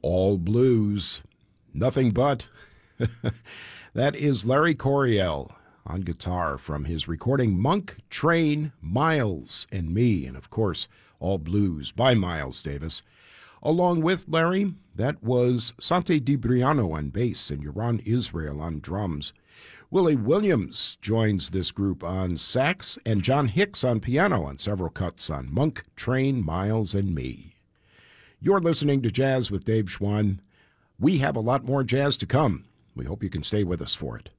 all blues. Nothing but. That is Larry Coryell on guitar from his recording Monk, Train, Miles, and Me, and of course, all blues by Miles Davis. Along with Larry, that was Sante DiBriano on bass and Yaron Israel on drums. Willie Williams joins this group on sax, and John Hicks on piano on several cuts on Monk, Train, Miles, and Me. You're listening to Jazz with Dave Schwann. We have a lot more jazz to come. We hope you can stay with us for it.